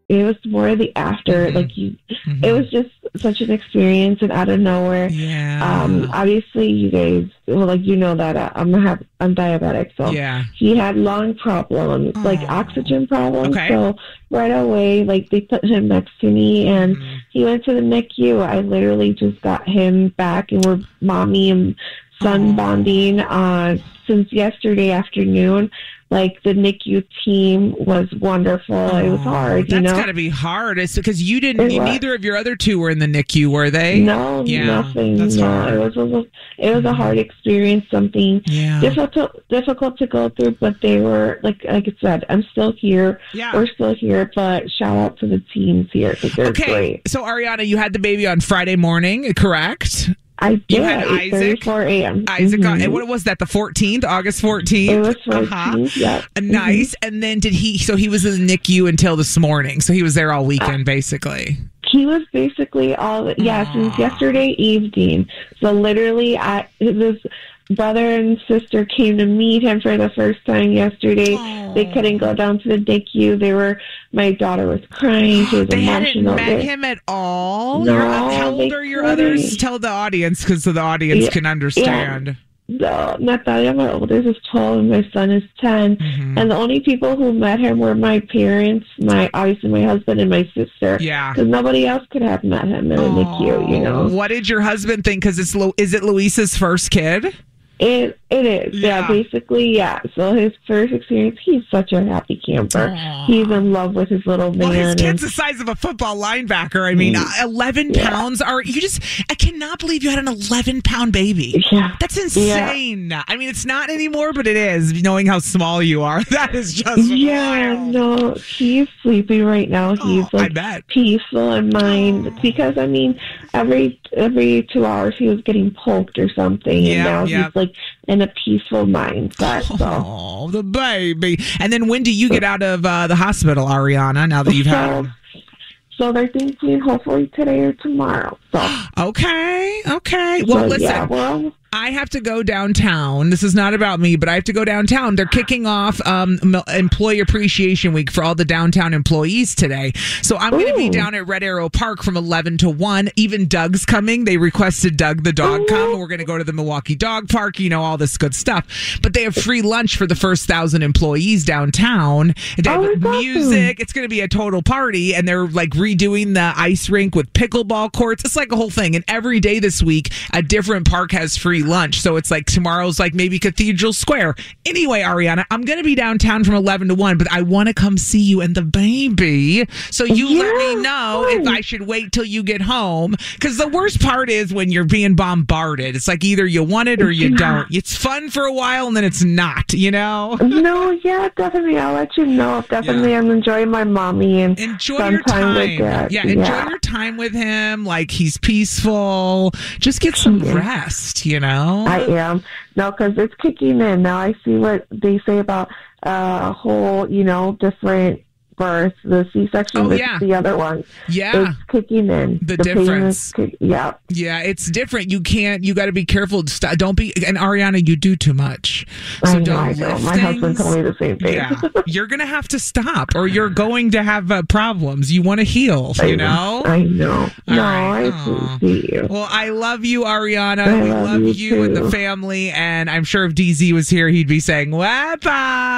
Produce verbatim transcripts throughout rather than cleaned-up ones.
it was more the after. Mm-hmm. Like you, mm-hmm. It was just such an experience, and out of nowhere. Yeah. Um, obviously, you guys, well, like you know that uh, I'm have I'm diabetic, so yeah. he had lung problems, Aww. like oxygen problems. Okay. So right away, like they put him next to me, and mm-hmm. he went to the N I C U. I literally just got him back, and we're mommy and son Aww. bonding uh, since yesterday afternoon. Like, the N I C U team was wonderful. Oh, it was hard, you know? That's got to be hard. It's because you didn't, you, neither of your other two were in the N I C U, were they? No, yeah, nothing. That's no, hard. It was, a, it was a hard experience, something yeah. difficult difficult to go through, but they were, like like I said, I'm still here. Yeah. We're still here, but shout out to the teams here, because they're okay. great. So, Ariana, you had the baby on Friday morning, correct? I did. You had Isaac. four a.m. Isaac, mm-hmm. and what was that? The fourteenth, August fourteenth. It was fourteenth. Uh-huh. Yeah. Nice. Mm-hmm. And then did he? So he was in the N I C U until this morning. So he was there all weekend, uh, basically. He was basically all yeah Aww. since yesterday evening. So literally, I his brother and sister came to meet him for the first time yesterday. Aww. They couldn't go down to the N I C U. They were. My daughter was crying. She was they emotional. They hadn't met him at all? No. Your, how old are your couldn't. others? Tell the audience, because so the audience yeah. can understand. Yeah. No, Natalia, my oldest, is twelve, and my son is ten. Mm-hmm. And the only people who met him were my parents, my obviously my husband, and my sister. Yeah. Because nobody else could have met him in the N I C U, you know. What did your husband think? Because it's is it Luis's first kid? It it is, yeah. yeah, basically, yeah. So his first experience, he's such a happy camper. Aww. He's in love with his little man. Well, his kid's and, the size of a football linebacker. I mean, mm, eleven yeah. pounds are, you just, I cannot believe you had an eleven pound baby. Yeah. That's insane. Yeah. I mean, it's not anymore, but it is, knowing how small you are. That is just Yeah, wild. no, he's sleeping right now. He's oh, like I bet. peaceful in mind. Oh. Because, I mean, every every two hours he was getting poked or something. Yeah, and now yeah. he's like in a peaceful mindset. So. Oh, the baby. And then when do you get out of uh, the hospital, Ariana, now that you've so, had him? So they're thinking hopefully today or tomorrow. So Okay, okay. Well, so, listen. Yeah, well, I have to go downtown. This is not about me, but I have to go downtown. They're kicking off um, Employee Appreciation Week for all the downtown employees today. So I'm going to be down at Red Arrow Park from eleven to one. Even Doug's coming. They requested Doug the dog come. And we're going to go to the Milwaukee Dog Park, you know, all this good stuff. But they have free lunch for the first thousand employees downtown. They have oh, music. Awesome. It's going to be a total party. And they're like redoing the ice rink with pickleball courts. It's like a whole thing. And every day this week, a different park has free lunch. So it's like tomorrow's like maybe Cathedral Square. Anyway, Ariana, I'm going to be downtown from eleven to one, but I want to come see you and the baby. So you yeah, let me know fine. if I should wait till you get home. Because the worst part is when you're being bombarded. It's like either you want it or you yeah. don't. It's fun for a while and then it's not, you know? No, yeah, definitely. I'll let you know. Definitely, yeah. I'm enjoying my mommy and enjoy your time. With that. Yeah, enjoy yeah. your time with him. Like, he's peaceful. Just get some yeah. rest, you know? I am. No, because it's kicking in. Now I see what they say about a uh, whole, you know, different birth, the C-section oh, versus yeah. the other one. Yeah. It's kicking in. The, the difference. Kick, yeah. Yeah, it's different. You can't, you got to be careful. Stop, don't be, and Ariana, you do too much. So I know, don't I know. lift My things. husband told me the same thing. Yeah. You're going to have to stop or you're going to have uh, problems. You want to heal, you know? I know. All no, right. I appreciate you. Well, I love you, Ariana. I we love love you, you and the too. family. And I'm sure if D Z was here, he'd be saying, Wappa.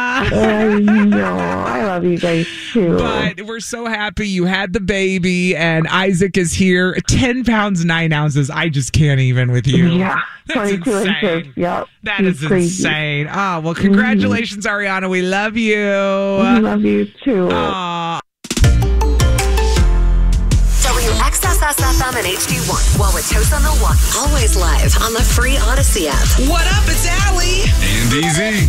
I know. I love you guys too. But we're so happy you had the baby and Isaac is here. ten pounds, nine ounces. I just can't even with you. Yeah. That's twenty-two insane. inches. Yep. That He's is crazy. insane. Oh, well, congratulations, mm-hmm. Ariana. We love you. I love you too. Aw. W X S S F M and H D one. Wauwatosa, Milwaukee. Always live on the free Odyssey app. What up? It's Allie. And D Z.